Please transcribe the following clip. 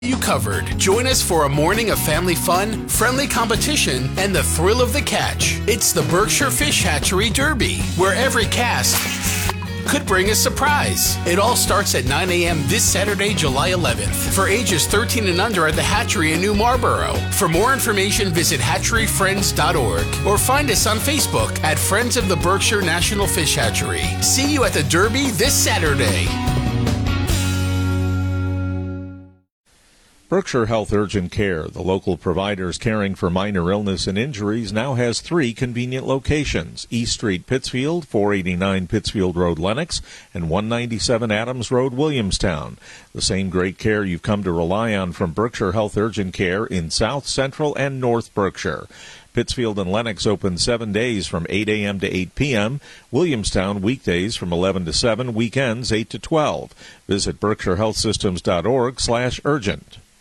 You covered. Join us for a morning of family fun, friendly competition, and the thrill of the catch. It's the Berkshire Fish Hatchery Derby, where every cast could bring a surprise. It all starts at 9 a.m. this Saturday, July 11th, for ages 13 and under at the hatchery in New Marlborough. For more information, visit hatcheryfriends.org or find us on Facebook at Friends of the Berkshire National Fish Hatchery. See you at the Derby this Saturday. Berkshire Health Urgent Care, the local providers caring for minor illness and injuries, now has 3 convenient locations: East Street, Pittsfield, 489 Pittsfield Road, Lenox, and 197 Adams Road, Williamstown. The same great care you've come to rely on from Berkshire Health Urgent Care in South, Central, and North Berkshire. Pittsfield and Lenox open 7 days from 8 a.m. to 8 p.m. Williamstown weekdays from 11 to 7, weekends 8 to 12. Visit berkshirehealthsystems.org/urgent.